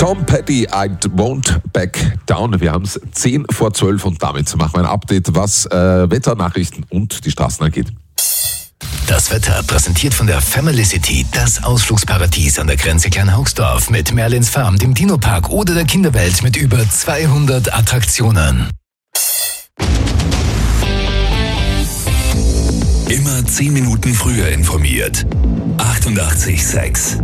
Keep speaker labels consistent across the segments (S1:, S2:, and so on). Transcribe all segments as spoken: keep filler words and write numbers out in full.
S1: Tom Petty, I won't back down. Wir haben es zehn vor zwölf und damit machen wir ein Update, was äh, Wetternachrichten und die Straßen angeht.
S2: Das Wetter präsentiert von der Family City, das Ausflugsparadies an der Grenze Kleinhaugsdorf mit Merlins Farm, dem Dino-Park oder der Kinderwelt mit über zweihundert Attraktionen. Immer zehn Minuten früher informiert. achtundachtzig Komma sechs.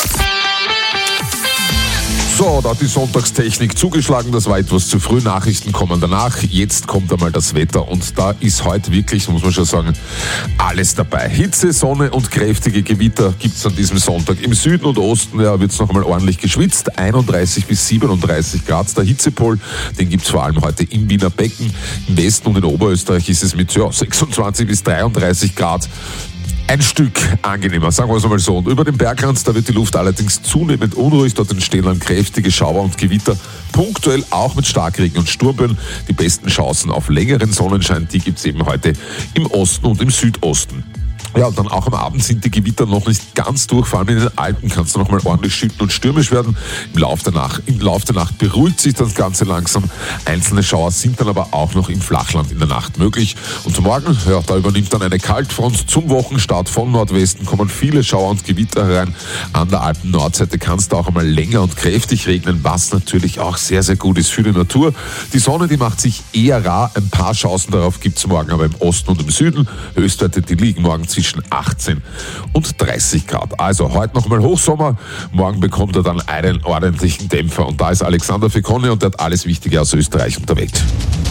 S1: So, da hat die Sonntagstechnik zugeschlagen, das war etwas zu früh, Nachrichten kommen danach, jetzt kommt einmal das Wetter und da ist heute wirklich, muss man schon sagen, alles dabei. Hitze, Sonne und kräftige Gewitter gibt es an diesem Sonntag. Im Süden und Osten ja, wird es noch einmal ordentlich geschwitzt, einunddreißig bis siebenunddreißig Grad. Der Hitzepol, den gibt es vor allem heute im Wiener Becken. Im Westen und in Oberösterreich ist es mit ja, sechsundzwanzig bis dreiunddreißig Grad ein Stück angenehmer, sagen wir es einmal so. Und über dem Bergrand, da wird die Luft allerdings zunehmend unruhig. Dort entstehen dann kräftige Schauer und Gewitter, punktuell auch mit Starkregen und Sturmböen. Die besten Chancen auf längeren Sonnenschein, die gibt es eben heute im Osten und im Südosten. Ja, und dann auch am Abend sind die Gewitter noch nicht ganz durch, vor allem in den Alpen kann es noch mal ordentlich schütten und stürmisch werden. Im Laufe der Nacht, im Laufe der Nacht beruhigt sich das Ganze langsam. Einzelne Schauer sind dann aber auch noch im Flachland in der Nacht möglich. Und morgen, ja, da übernimmt dann eine Kaltfront. Zum Wochenstart von Nordwesten kommen viele Schauer und Gewitter herein. An der Alpen-Nordseite kann es da auch einmal länger und kräftig regnen, was natürlich auch sehr, sehr gut ist für die Natur. Die Sonne, die macht sich eher rar. Ein paar Chancen darauf gibt es morgen aber im Osten und im Süden. Höchstwerte, die liegen morgen zwischen zwischen achtzehn und dreißig Grad. Also heute nochmal Hochsommer, morgen bekommt er dann einen ordentlichen Dämpfer. Und da ist Alexander Fekonne und der hat alles Wichtige aus Österreich und der Welt.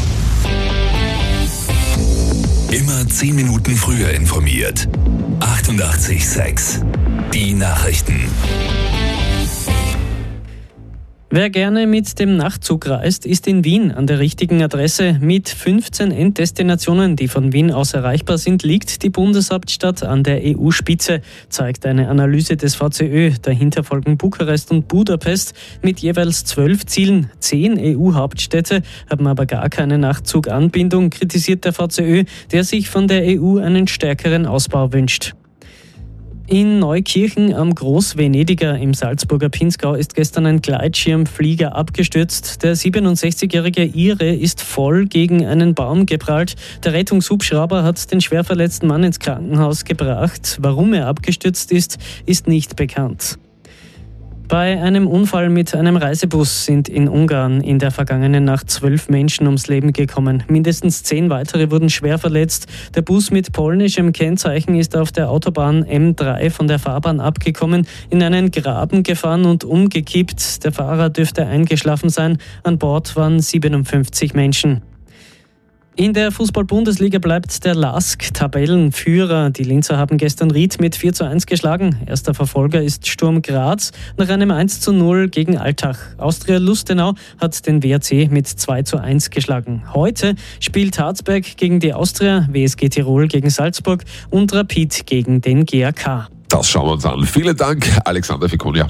S2: Immer zehn Minuten früher informiert. achtundachtzig Komma sechs. Die Nachrichten.
S3: Wer gerne mit dem Nachtzug reist, ist in Wien an der richtigen Adresse. Mit fünfzehn Enddestinationen, die von Wien aus erreichbar sind, liegt die Bundeshauptstadt an der E U-Spitze, zeigt eine Analyse des V C Ö. Dahinter folgen Bukarest und Budapest mit jeweils zwölf Zielen. Zehn E U-Hauptstädte haben aber gar keine Nachtzuganbindung, kritisiert der V C Ö, der sich von der E U einen stärkeren Ausbau wünscht. In Neukirchen am Großvenediger im Salzburger Pinzgau ist gestern ein Gleitschirmflieger abgestürzt. Der siebenundsechzigjährige Ire ist voll gegen einen Baum geprallt. Der Rettungshubschrauber hat den schwer verletzten Mann ins Krankenhaus gebracht. Warum er abgestürzt ist, ist nicht bekannt. Bei einem Unfall mit einem Reisebus sind in Ungarn in der vergangenen Nacht zwölf Menschen ums Leben gekommen. Mindestens zehn weitere wurden schwer verletzt. Der Bus mit polnischem Kennzeichen ist auf der Autobahn M drei von der Fahrbahn abgekommen, in einen Graben gefahren und umgekippt. Der Fahrer dürfte eingeschlafen sein. An Bord waren siebenundfünfzig Menschen. In der Fußball-Bundesliga bleibt der Lask Tabellenführer. Die Linzer haben gestern Ried mit vier zu eins geschlagen. Erster Verfolger ist Sturm Graz nach einem eins zu null gegen Altach. Austria Lustenau hat den W R C mit zwei zu eins geschlagen. Heute spielt Harzberg gegen die Austria, W S G Tirol gegen Salzburg und Rapid gegen den G A K.
S1: Das schauen wir uns an. Vielen Dank, Alexander Fekonja.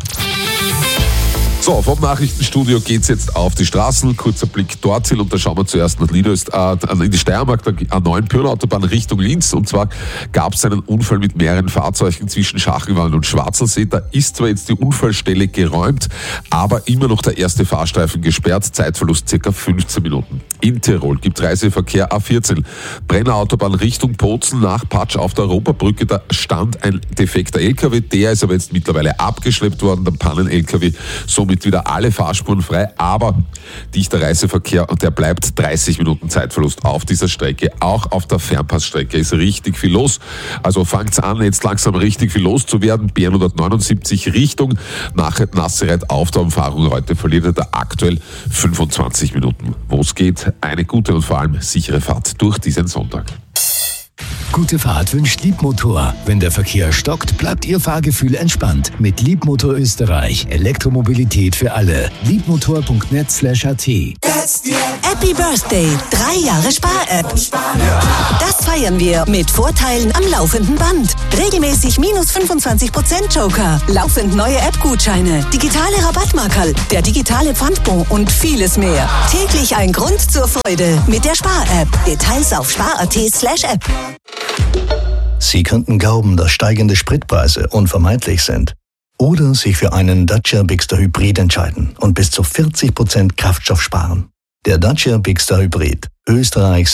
S1: So, vom Nachrichtenstudio geht's jetzt auf die Straßen. Kurzer Blick dorthin und da schauen wir zuerst nach Niederöst, äh, in die Steiermark, der A neun Pyrl-Autobahn Richtung Linz. Und zwar gab es einen Unfall mit mehreren Fahrzeugen zwischen Schachenwald und Schwarzelsee. Da ist zwar jetzt die Unfallstelle geräumt, aber immer noch der erste Fahrstreifen gesperrt. Zeitverlust circa fünfzehn Minuten. In Tirol gibt Reiseverkehr A vierzehn. Brenner Autobahn Richtung Bozen nach Patsch auf der Europabrücke. Da stand ein defekter L K W. Der ist aber jetzt mittlerweile abgeschleppt worden, der Pannen-L K W. Somit wieder alle Fahrspuren frei, aber dichter Reiseverkehr und der bleibt dreißig Minuten Zeitverlust auf dieser Strecke. Auch auf der Fernpassstrecke ist richtig viel los. Also fangt's an, jetzt langsam richtig viel los zu werden. B hundertneunundsiebzig Richtung nach Nassereit auf der Umfahrung. Heute verliert er da aktuell fünfundzwanzig Minuten. Wo es geht, eine gute und vor allem sichere Fahrt durch diesen Sonntag.
S2: Gute Fahrt wünscht Liebmotor. Wenn der Verkehr stockt, bleibt Ihr Fahrgefühl entspannt. Mit Liebmotor Österreich. Elektromobilität für alle. liebmotor punkt net slash a t.
S4: Happy Birthday. Drei Jahre Spar-App. Das feiern wir mit Vorteilen am laufenden Band. Regelmäßig minus fünfundzwanzig Prozent Joker. Laufend neue App-Gutscheine. Digitale Rabattmarkerl. Der digitale Pfandbon und vieles mehr. Täglich ein Grund zur Freude mit der Spar-App. Details auf spar punkt at slash app.
S5: Sie könnten glauben, dass steigende Spritpreise unvermeidlich sind. oder sich für einen Dacia Bigster Hybrid entscheiden und bis zu vierzig Prozent Kraftstoff sparen. Der Dacia Bigster Hybrid, Österreichs